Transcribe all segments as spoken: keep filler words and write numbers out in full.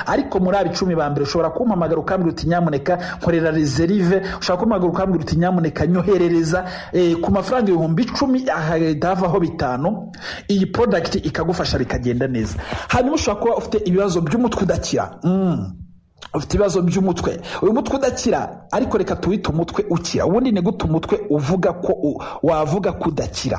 ariko muri aba icumi ba mbere ushobora kumpamagara ukambwira uti nyamuneka nkorera reserve, ushobora kumpamagara ukambwira uti nyamuneka nyoherereza eh, ku mafaranga ibihumbi icumi ahavaho bitanu, iyi product ikagufasha bikagenda neza. Hanyuma ushobora kuba ufite ibibazo by'umutwe udakira. mm. ufite ibibazo by'umutwe, uyu mutwe udakira, ariko reka tuwite umutwe ukira. Ubundi ni gute umutwe uvuga ko wavuga kudakira?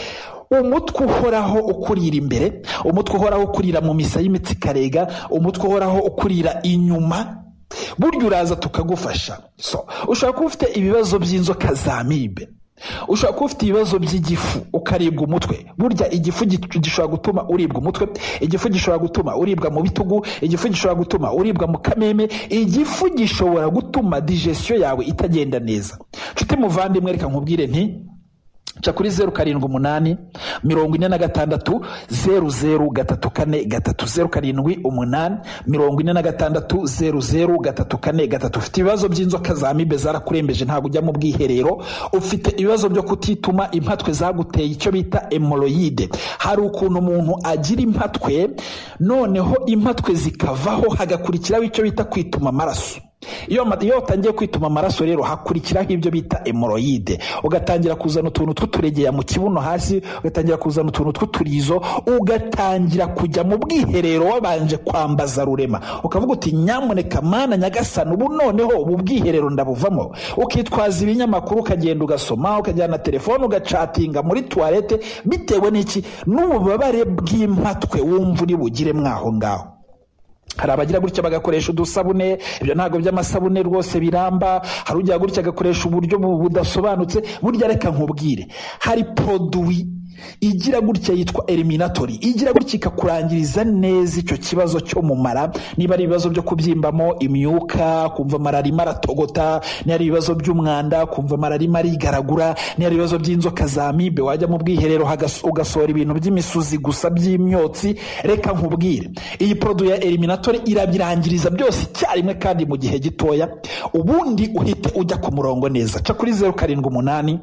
Umutwe uhoraho ukurira imbere, umutwe uhoraho ukurira mu misa y'imitsi karega, umutwe uhoraho ukurira inyuma, burya uraza tukagufasha. So ushobora kuba ufite ibibazo by'inzoka za mibe, ushobora kuba ufite ibibazo by'igifu ukaribwa umutwe. Burya igifu gishobora gutuma uribwa umutwe, igifu gishobora gutuma uribwa mu bitugu, igifu gishobora gutuma uribwa mu kameme, igifu gishobora gutuma digestion yawe itagenda neza. Nshuti muvandimwe, reka nkubwire nti cha kuri zeru karindwi umunani mirongo ine na gatandatu zeru zeru gatatu kane gatatu, zeru karindwi umunani mirongo ine na gatandatu zeru zeru gatatu kane gatatu. Ufite ibibazo by'inzoka za mibe zarakurembeje, ntabwo ujya mu bwiherero, ufite ibibazo byo kutituma, impatwe zaguteye icyo bita hemorrhoide. Hari ukuntu umuntu agira impatwe noneho impatwe zikavaho hagakurikiraho icyo bita kwituma amaraso. Iyo iyo utangiye kwituma amaraso rero hakurikiraho ibyo bita hemorrhoide, ugatangira kuzana utuntu tw'uturegeya mu kibuno hasi, ugatangira kuzana utuntu tw'uturizo, ugatangira kujya mu bwiherero wabanje kwambaza rurema, ukavuga uti nyamuneka mana nyagasani ubu noneho ubu bwiherero ndabuvamo. Ukitwaza ibinyamakuru ukagenda ugasoma, ukajyana telefone ugacatinga muri toilette, bitewe n'iki? N'ububabare bw'impatwe wumva uri bugire mwaho ngaho. Hari abagira gutya bagakoresha udusabune, ibyo ntago by'amasabune rwose biramba. Hari ujya gutya agakoresha uburyo budasobanutse. Burya reka nkubwire, hari produit igira gutya yitwa eliminatori, igira gutya ikakurangiriza neza icyo kibazo cyo mu mara. Niba ari ibibazo byo kubyimbamo imyuka, kumva mara rimwe aratogota, ni ari ibibazo by'umwanda, kumva mara rimwe arigaragura, ni ari ibibazo by'inzoka za mibe, wajya mu bwiherero ugasohora ibintu by'imisuzi gusa by'imyotsi. Reka nkubwire, iyi produit ya eliminatori irabirangiriza byose icyarimwe kandi mu gihe gitoya, ubundi uhite ujya ku murongo neza. Ca kuri zeru karindwi umunani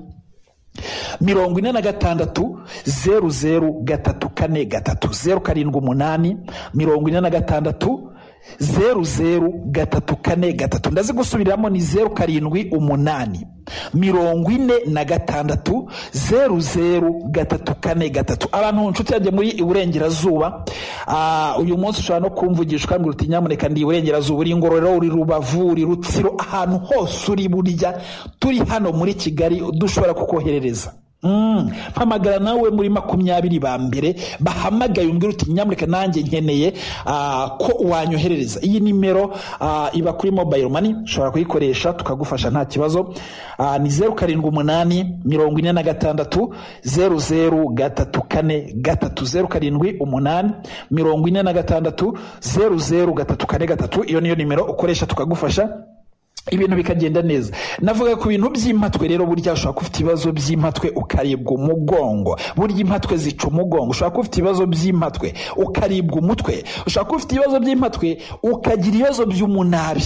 mirongo ine na gatandatu zeru zeru gatatu kane gatatu, zeru karindwi umunani mirongo ine na gatandatu zeru zeru gatatu kane gatatu. Ndazi gusubiramo, ni zeru karindwi umunani mirongo ine na gatandatu zeru zeru gatatu kane gatatu. Abantu nshuti yanjye muri iburengerazuba, uh, uyu munsi ushobora no kumvugisha ukambwira uti nyamuneka ndi iburengerazuba, uri Ngororero, uri Rubavu, uri Rutsiro, ahantu hose uri burya turi hano muri Kigali dushobora kukoherereza. Mm. Mpamagara nawe muri makumyabiri ba mbere bahamagaye umbwira uti nyamuneka nanjye nkeneye uh, ko wanyoherereza. Iyi nimero uh, iba kuri mobile money, ushobora kuyikoresha tukagufasha nta kibazo. Uh, ni zeru karindwi umunani mirongo ine na gatandatu zeru zeru gatatu kane gatatu, zeru karindwi umunani mirongo ine na gatandatu zeru zeru gatatu kane gatatu. Iyo niyo nimero ukoresha tukagufasha ibintu bikagenda neza. Navuga ku bintu by'impatwe rero, burya ushobora kuba ufite ibibazo by'impatwe ukaribwa umugongo. Burya impatwe zica umugongo. Ushobora kuba ufite ibibazo by'impatwe ukaribwa umutwe. Ushobora kuba ufite ibibazo by'impatwe ukagira ibibazo by'umunabi.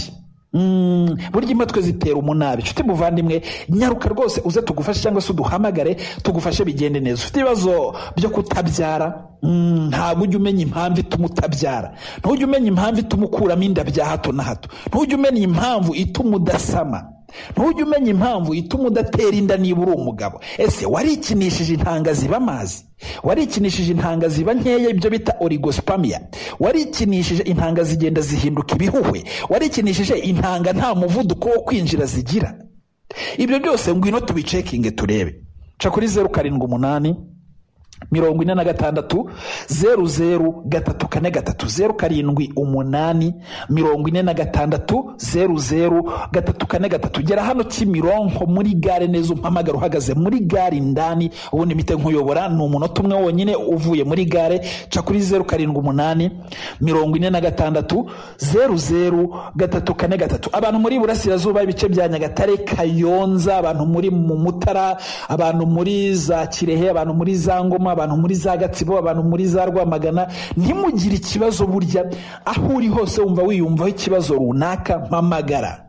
Mm, burya impatwe zitera umunabi. Nshuti muvandimwe, nyaruka rwose uze tugufashe cyangwa se uduhamagare tugufashe bigende neza. Ufite ibibazo byo kutabyara, mm, ntabwo ujya umenya impamvu ituma utabyara, ntujya umenya impamvu ituma ukuramo inda bya hato na hato, ntujya umenya impamvu ituma udasama, ntujya umenya impamvu ituma udatera inda niba uri umugabo. Ese warikinishije intanga ziba amazi? Warikinishije intanga ziba nkeya, ibyo bita oligospermia? Warikinishije intanga zigenda zihinduka ibihuhwe? Warikinishije intanga nta muvuduko wo kwinjira zigira? Ibyo byose ngwino tubicekinge turebe. Ca kuri zeru karindwi umunani mirongo ine na gatandatu zeru zeru gatatu kane gatatu, zeru karindwi umunani mirongo ine na gatandatu zeru zeru gatatu kane gatatu. Gera hano Kimironko muri gare neza, umpamagara uhagaze muri gare indani, ubundi mite nkuyobora. Ni umunota umwe wonyine uvuye muri gare. Ca kuri zeru karindwi umunani mirongo ine na gatandatu zeru zeru gatatu kane gatatu. Abantu muri Burasirazuba, ibice bya Nyagatare, Kayonza, abantu muri mu Mutara, abantu muri za Kirehe, abantu muri za Ngoma, abantu muri za Gatsibo, abantu muri za Rwamagana, ntimugire ikibazo. Burya aho uri hose wumva wiyumvaho ikibazo runaka, mpamagara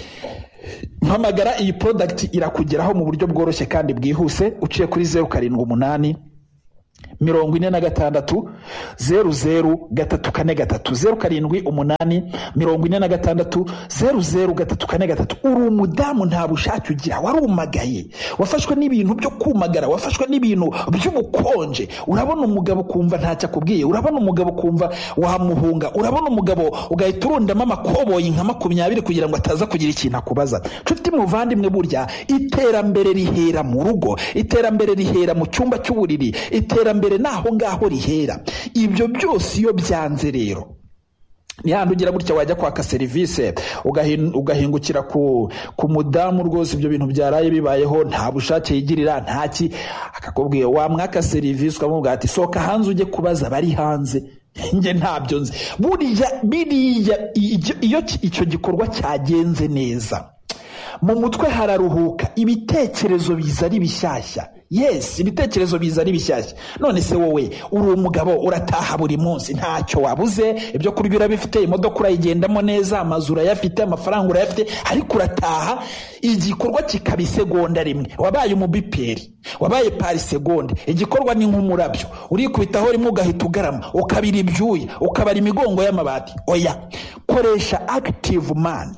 mpamagara iyi product irakugeraho mu buryo bworoshye kandi bwihuse, uciye kuri zeru karindwi umunani mirongo ine na gatandatu zeru zeru gatatu kane gatatu zeru karindwi umunani mirongo ine na gatandatu zeru zeru gatatu kane gatatu. uri umudamu nta bushake ugira, warumagaye, wafashwe n'ibintu byo kumagara, wafashwe n'ibintu by'ubukonje. urabona umugabo ukumva ntacyo akubwiye, urabona umugabo ukumva wamuhunga, urabona umugabo ugahita urundamo amakoboyi nka makumyabiri kugira ngo ataza kugira ikintu akubaza. nshuti muvandimwe, burya iterambere rihera mu rugo, iterambere rihera mu cyumba cy'uburiri, iterambere naho ngaho rihera. ibyo byose iyo byanze rero ni handi ugira gutya wajya kwaka serivisi ugahingukira ku ku mudamu rwose ibyo bintu byaraye bibayeho, nta bushake yigirira, ntaki, akakubwiye wamwaka serivisi ukamubwira ati soka hanze ujye kubaza bari hanze, nge ntabyo nzi. buriya biriya iyo icyo gikorwa cyagenze neza mu mutwe hararuhuka, ibitekerezo biza ari bishyashya. yes, ibitekerezo biza ari bishyashya. none se wowe uri umugabo urataha buri munsi, ntacyo wabuze, ibyo kurya urabifite, imodoka urayigendamo neza, amazu urayafite, amafaranga urayafite, ariko urataha igikorwa kikaba isegonda rimwe. wabaye umubiperi, wabaye pari segonde, igikorwa ni nk'umurabyo, urikubitaho rimwe ugahita ugarama, ukabira ibyuya, ukabara imigongo y'amabati. oya, koresha active man.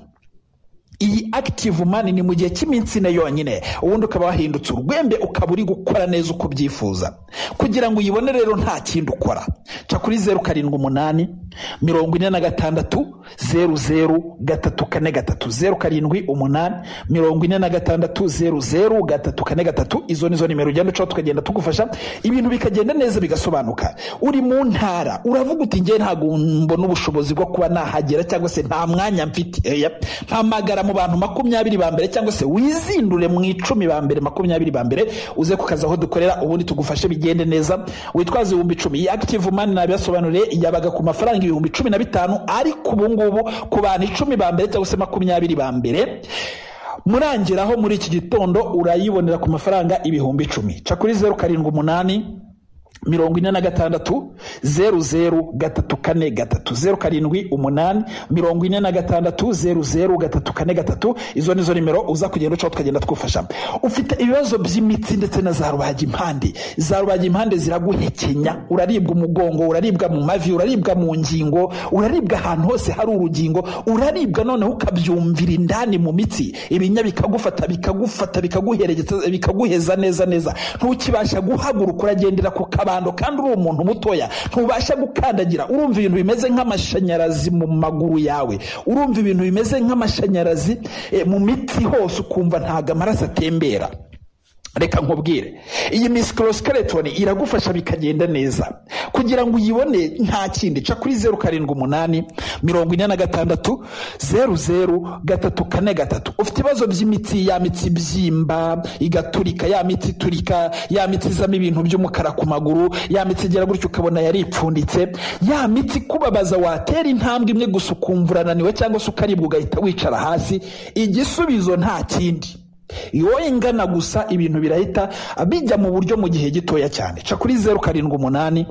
iyi active man ni mu gihe cy'iminsi ine yonyine, ubundi ukaba wahindutse urwembe, ukaba uri gukora neza uko ubyifuza. kugira ngo uyibone rero nta kindi ukora, ca kuri zeru karindwi umunani mirongo ine na gatandatu zeru zeru gatatu kane gatatu zeru karindwi umunani mirongo ine na gatandatu zeru zeru gatatu kane gatatu. izo nizo nimero ugenda ucaho tukagenda tugufasha, ibintu bikagenda neza bigasobanuka. uri mu ntara uravuga uti ngewe ntabwo mbona ubushobozi bwo kuba nahagera, cyangwa se nta mwanya mfite, mpamagara mu bantu makumyabiri ba mbere, cyangwa se wizindure mu icumi ba mbere, makumyabiri ba mbere, uze kukaza aho dukorera, ubundi tugufashe bigende neza. witwaze ibihumbi icumi. iyi active man nabibasobanuriye yabaga ku mafaranga ibihumbi cumi na bitanu, ariko ubu ngubu ku bantu icumi ba mbere cyangwa se makumyabiri ba mbere murangiraho muri iki gitondo urayibonera ku mafaranga ibihumbi icumi. ca kuri zeru karindwi umunani mirongo ine na gatandatu zeru zeru gatatu kane gatatu zeru karindwi umunani mirongo ine na gatandatu zeru zeru gatatu kane gatatu. izo nizo nimero uza kugenda ucaho tukagenda twufasha. ufite ibibazo by'imitsi ndetse na za rubaga impande, za rubaga impande ziraguhekenya, uraribwa umugongo, uraribwa mu mavi, uraribwa mu ngingo, uraribwa ahantu hose hari urugingo, uraribwa noneho ukabyumvira indani mu mitsi, ibinya bikagufata bikagufata bikaguheregeza bikaguheza neza neza, ntukibasha guhaguruka, uragendera ku kabando kandi uri umuntu mutoya, ntubasha gukandagira, urumva ibintu bimeze nk'amashanyarazi mu maguru yawe, urumva ibintu bimeze nk'amashanyarazi e, mu mitsi hose, ukumva ntago amaraso atembera. reka nkubwire, iyi musculoskeleton iragufasha bikagenda neza. kugira ngo uyibone nta kindi, ca kuri zeru karindwi umunani mirongo ine na gatandatu zeru zeru gatatu kane gatatu. ufite ibibazo by'imitsi, ya mitsi byimba igaturika, ya mitsi turika, ya mitsi izamo ibintu by'umukara ku maguru, ya mitsi igera gutyo ukabona yaripfunditse, ya mitsi kubabaza, watera intambwe imwe gusa ukumva urananiwe cyangwa se ukaribwa ugahita wicara hasi. igisubizo nta kindi, iyo ingana gusa ibintu birahita bijya mu buryo mu gihe gitoya cyane. ca kuri zeru karindwi umunani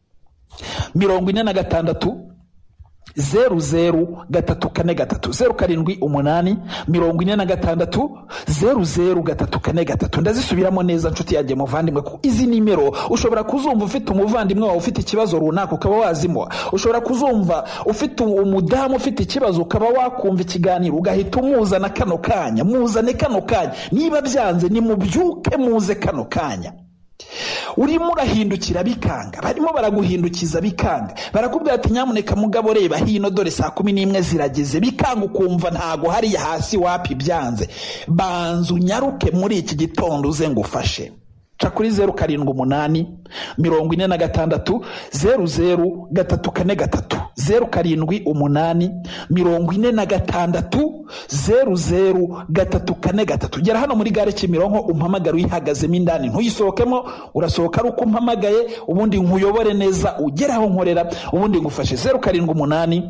mirongo ine na gatandatu zeru zeru gatatu kane gatatu zeru karindwi umunani mirongo ine na gatandatu zeru zeru gatatu kane gatatu. ndazisubiramo neza nshuti yanjye muvandimwe, ko izi nimero ushobora kuzumva ufite umuvandimwe wawe ufite ikibazo runaka ukaba wazimuha, ushobora kuzumva ufite umudamu ufite ikibazo ukaba wakumva ikiganiro ugahita umuzana kano kanya. muzane kano kanya, niba byanze nimubyuke muze kano kanya. urimo urahindukira bikanga, barimo baraguhindukiza bikanga, barakubwira ati nyamuneka mugabo reba hino, dore saa kumi n'imwe zirageze, bikanga ukumva ntago hariya hasi wapi byanze. banza unyaruke muri iki gitondo uze ngufashe. ca kuri zeru karindwi umunani mirongo ine na gatandatu zeru zeru gatatu kane gatatu zeru karindwi umunani mirongo ine na gatandatu zeru zeru gatatu kane gatatu. gera hano muri gare Kimironko umpamagara uyihagazemo indani, ntuyisohokemo, urasohoka ari uko umpamagaye, ubundi nkuyobore neza ugere aho nkorera, ubundi ngufashe. zeru karindwi umunani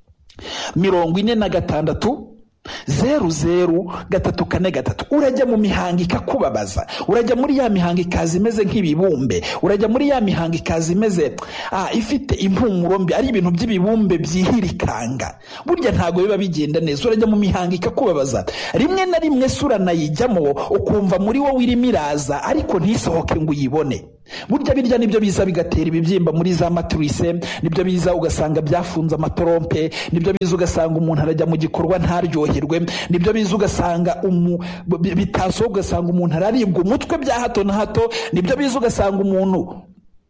mirongo ine na gatandatu zeru zeru gatatu kane gatatu. urajya mu mihango ikakubabaza, urajya muri ya mihango ikaza imeze nk'ibibumbe, urajya muri ya mihango ikaza imeze ah, ifite impumuro mbi, ari ibintu by'ibibumbe byihirikanga, burya ntago biba bigenda neza. urajya mu mihango ikakubabaza, rimwe na rimwe sura nayijyamo ukumva muri wowe irimo iraza ariko ntisohoke ngo uyibone. burya birya nibyo biza bigatera ibibyimba muri za matrise, nibyo biza ugasanga byafunze amatorompe, nibyo biza ugasanga umuntu arajya mu gikorwa ntaryoherwe, nibyo biza ugasanga umu bitaso ugasanga umuntu araribwa umutwe bya hato na hato, nibyo biza ugasanga umuntu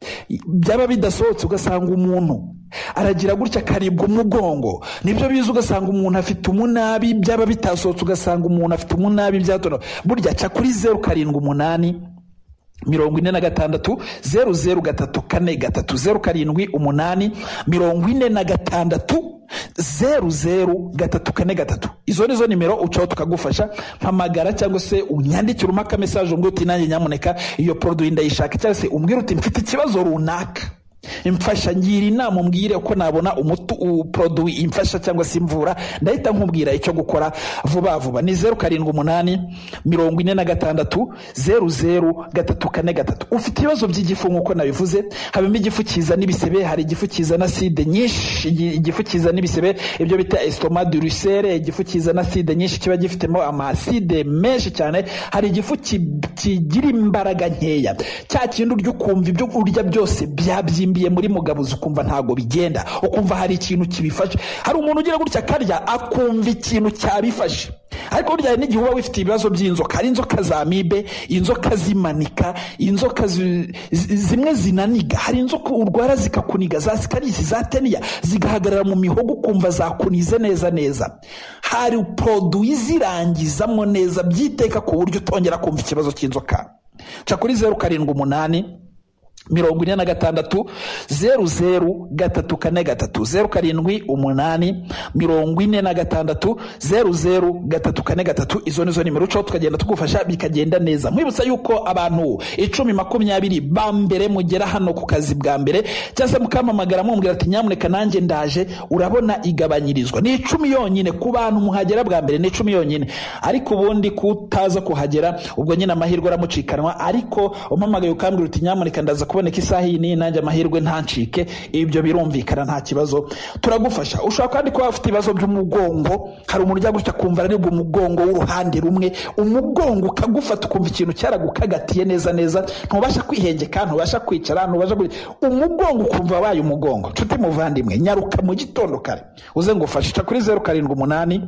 byaba bidasohotse ugasanga umuntu aragira gutya karibwa umugongo, nibyo biza ugasanga umuntu afite umunabi byaba bitasohotse ugasanga umuntu afite umunabi byatona. Burya ca kuri zeru karindwi umunani mirongo ine na gatandatu zeru zeru gatatu kane gatatu, zeru karindwi umunani mirongo ine na gatandatu zeru zeru gatatu kane gatatu. Izo nizo nimero ucaho tukagufasha, mpamagara cyangwa se unyandikira umaka message umbwira uti nanjye nyamuneka iyo produit ndayishaka, cyangwa se umbwira uti mfite ikibazo runaka imfasha, ngira inama umbwire uko nabona umutu produit imfasha cyangwa se imvura, ndahita nkubwira icyo gukora vuba vuba. Ni zeru karindwi umunani mirongo ine na gatandatu zeru zeru gatatu kane gatatu. Ufite ibibazo by'igifu nk'uko nabivuze, habimo igifu kiza n'ibisebe, hari igifu kiza na side nyinshi, igifu kiza n'ibisebe ibyo bita estomac d'ulcère, igifu kiza na side nyinshi kiba gifitemo amaside menshi cyane, hari igifu kigira imbaraga nkeya, cya kintu urya ukumva ibyo urya byose byabyimbye muri mugabuzi ukumva ntago bigenda, ukumva hari ikintu kibifashe. Hari umuntu ugira gutya karya akumva ikintu cyabifashe, ariko burya n'igihe uba wifite ibibazo by'inzoka, hari inzoka za mibe, inzoka zimanika, inzoka zimwe zinaniga, hari inzoka urwara zikakuniga za sikarisi za teniya zigahagarara mu mihogo ukumva zakunize neza neza, hari produit zirangizamo neza byiteka ku buryo utongera kumva ikibazo cy'inzoka. Ca kuri zeru karindwi umunani mirongo ine na gatandatu zeru zeru gatatu kane gatatu, zeru karindwi umunani mirongo ine na gatandatu zeru zeru gatatu kane gatatu. Izo nizo nimero ucaho tukagenda tugufasha bikagenda neza. Mwibutsa yuko abantu icumi makumyabiri ba mbere mugera hano ku kazi bwa mbere, cyangwa se mukamamagara mumbwira ati nyamuneka nanjye ndaje, urabona igabanyirizwa ni icumi yonyine ku bantu muhagera bwa mbere, ni icumi yonyine. Ariko ubundi kutaza kuhagera ubwo nyine amahirwe aramucikanwa, ariko umamagaye ukambwira uti nyamuneka ndaza kuboneka isaha iyi nanjye amahirwe ntancike, ibyo birumvikana nta kibazo turagufasha. Ushobora kandi kuba ufite ibibazo by'umugongo, hari umuntu ujya gutya kumva aribwa umugongo w'uruhande rumwe, umugongo ukagufata ukumva ikintu cyaragukagatiye neza neza, ntubasha kwihengeka, ntubasha kwicara, ntubasha umugongo ukumva wabaye umugongo. Nshuti muvandimwe, nyaruka mu gitondo kare uze ngufasha kuri zeru karindwi umunani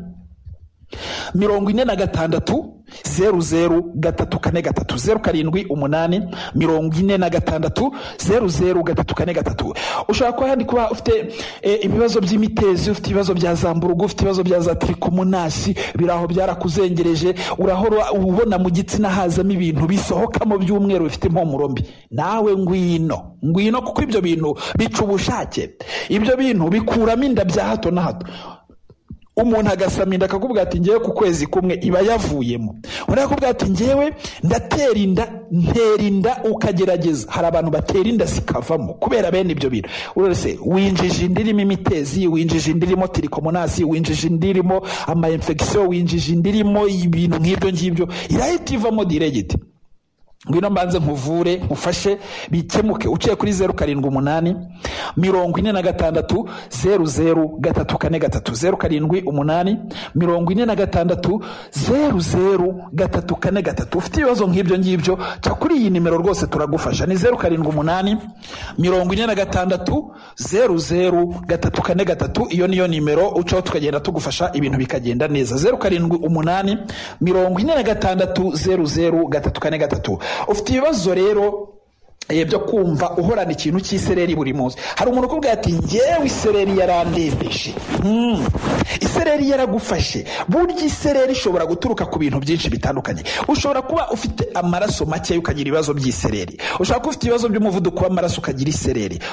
mirongo ine na gatandatu zeru zeru gatatu kane gatatu, zeru karindwi umunani mirongo ine na gatandatu zeru zeru gatatu kane gatatu. Ushobora kuba handi kuba ufite e, ibibazo by'imitezi, ufite ibibazo bya zamburugu, ufite ibibazo bya za trikomonasi, biraho byarakuzengereje, urahora ubona mu gitsina hazamo ibintu bisohokamo by'umweru bifite impumuro mbi. Nawe ngwino ngwino kuko ibyo bintu bica ubushake, ibyo bintu bikuramo inda bya hato na hato. Umuntu agasaminda akakubwira ati ngewe ku kwezi kumwe iba yavuyemo, undi akakubwira ati ngewe ndatera inda ntera inda ukagerageza. Hari abantu batera inda zikavamo kubera bene ibyo bintu. Uretse winjije indirimo imitezi, winjije indirimo trikomonasi, winjije indirimo ama infection, winjije indirimo ibintu nk'ibyo ngibyo, irahita ivamo direct. Ngwino mbanze nkuvure nkufashe bikemuke uciye kuri zeru karindwi umunani mirongo ine na gatandatu zeru zeru gatatu kane gatatu, zeru karindwi umunani mirongo ine na gatandatu zeru zeru gatatu kane gatatu. Ufite ibibazo nk'ibyo ngibyo ca kuri iyi nimero rwose turagufasha, ni zeru karindwi umunani mirongo ine na gatandatu zeru zeru gatatu kane gatatu. Iyo niyo nimero ucaho tukagenda tugufasha ibintu bikagenda neza, zeru karindwi umunani mirongo ine na gatandatu zeru zeru gatatu kane gatatu. Ufite ibibazo rero byo kumva uhorana ikintu cy'isereri buri munsi. Hari umuntu ukubwira ati ngewe isereri yarandembeje, hmm. isereri yaragufashe. Burya isereri ishobora guturuka ku bintu byinshi bitandukanye. Ushobora kuba ufite amaraso make ukagira ibibazo by'isereri, ushobora kuba ufite ibibazo by'umuvuduko w'amaraso ukagira isereri,